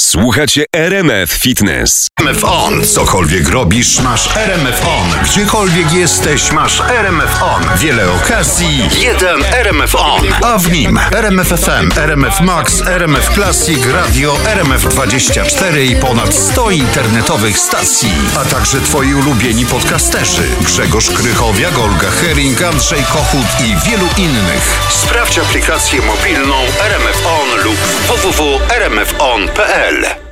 Słuchacie RMF Fitness. RMF On. Cokolwiek robisz, masz RMF On. Gdziekolwiek jesteś, masz RMF On. Wiele okazji, jeden RMF On. A w nim RMF FM, RMF Max, RMF Classic, Radio, RMF24 i ponad 100 internetowych stacji. A także twoi ulubieni podcasterzy. Grzegorz Krychowiak, Olga Hering, Andrzej Kochut i wielu innych. Sprawdź aplikację mobilną RMF On lub www.rmfon.pl.